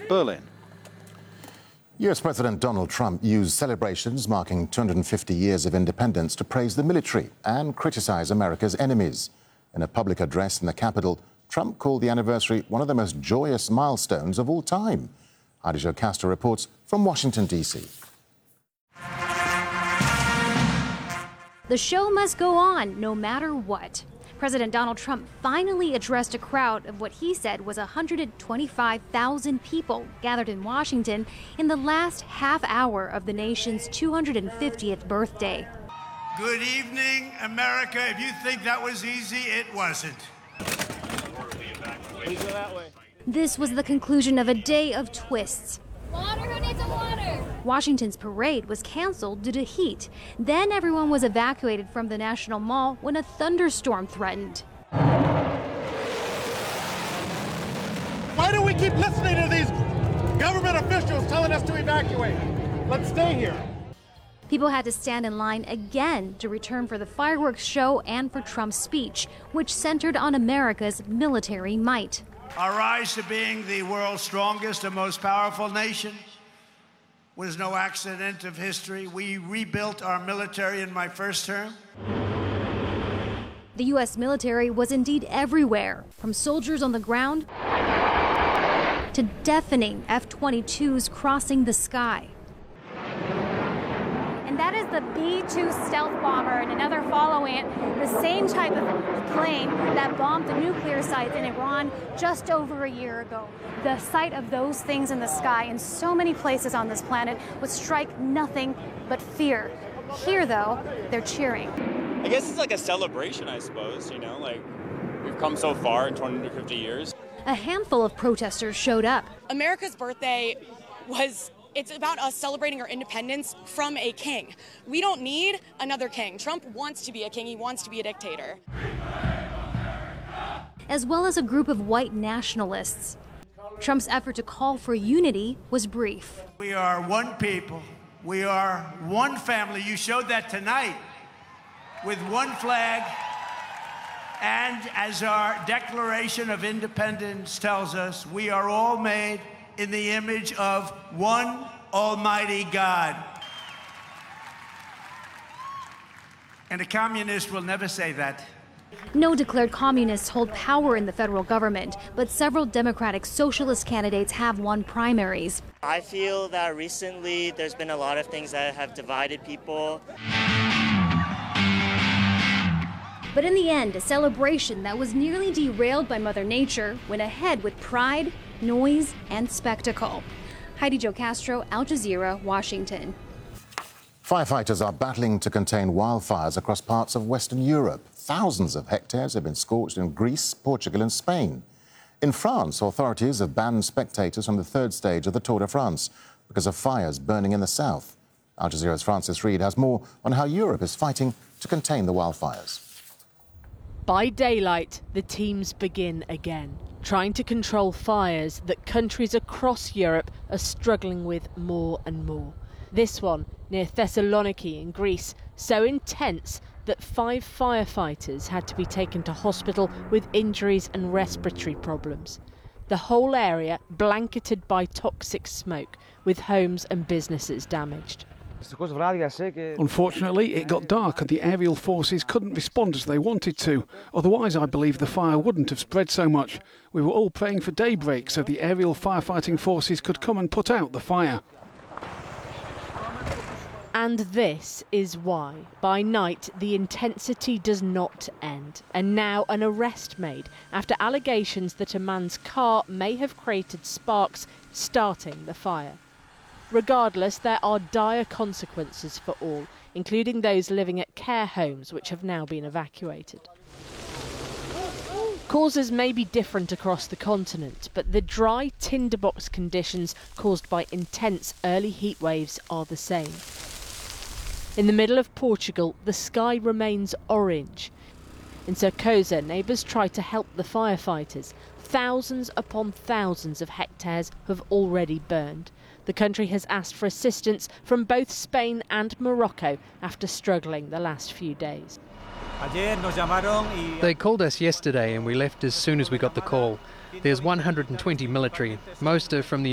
Berlin. US President Donald Trump used celebrations marking 250 years of independence to praise the military and criticize America's enemies. In a public address in the Capitol, Trump called the anniversary one of the most joyous milestones of all time. Heidi Jo Castro reports from Washington, D.C. The show must go on no matter what. President Donald Trump finally addressed a crowd of what he said was 125,000 people gathered in Washington in the last half hour of the nation's 250th birthday. Good evening, America. If you think that was easy, it wasn't. Please go that way. This was the conclusion of a day of twists. Water, who needs a water? Washington's parade was canceled due to heat. Then everyone was evacuated from the National Mall when a thunderstorm threatened. Why do we keep listening to these government officials telling us to evacuate? Let's stay here. People had to stand in line again to return for the fireworks show and for Trump's speech, which centered on America's military might. Our rise to being the world's strongest and most powerful nation was no accident of history. We rebuilt our military in my first term. The U.S. military was indeed everywhere, from soldiers on the ground to deafening F-22s crossing the sky. And that is the B-2 stealth bomber and another following it, the same type of plane that bombed the nuclear sites in Iran just over a year ago. The sight of those things in the sky in so many places on this planet would strike nothing but fear. Here, though, they're cheering. I guess it's like a celebration, I suppose, you know, like we've come so far in 250 years. A handful of protesters showed up. America's birthday it's about us celebrating our independence from a king. We don't need another king. Trump wants to be a king. He wants to be a dictator. As well as a group of white nationalists. Trump's effort to call for unity was brief. We are one people. We are one family. You showed that tonight with one flag. And as our Declaration of Independence tells us, we are all made in the image of one Almighty God. And a communist will never say that. No declared communists hold power in the federal government, but several Democratic Socialist candidates have won primaries. I feel that recently there's been a lot of things that have divided people. But in the end, a celebration that was nearly derailed by Mother Nature went ahead with pride, noise, and spectacle. Heidi Jo Castro, Al Jazeera, Washington. Firefighters are battling to contain wildfires across parts of Western Europe. Thousands of hectares have been scorched in Greece, Portugal and Spain. In France, authorities have banned spectators from the third stage of the Tour de France because of fires burning in the south. Al Jazeera's Francis Reid has more on how Europe is fighting to contain the wildfires. By daylight, the teams begin again, trying to control fires that countries across Europe are struggling with more and more. This one, near Thessaloniki in Greece, so intense that 5 firefighters had to be taken to hospital with injuries and respiratory problems. The whole area blanketed by toxic smoke, with homes and businesses damaged. Unfortunately, it got dark and the aerial forces couldn't respond as they wanted to. Otherwise, I believe the fire wouldn't have spread so much. We were all praying for daybreak so the aerial firefighting forces could come and put out the fire. And this is why, by night, the intensity does not end. And now an arrest made after allegations that a man's car may have created sparks, starting the fire. Regardless, there are dire consequences for all, including those living at care homes, which have now been evacuated. Causes may be different across the continent, but the dry tinderbox conditions caused by intense early heat waves are the same. In the middle of Portugal, the sky remains orange. In Cercosa, neighbours try to help the firefighters. Thousands upon thousands of hectares have already burned. The country has asked for assistance from both Spain and Morocco after struggling the last few days. They called us yesterday and we left as soon as we got the call. There's 120 military. Most are from the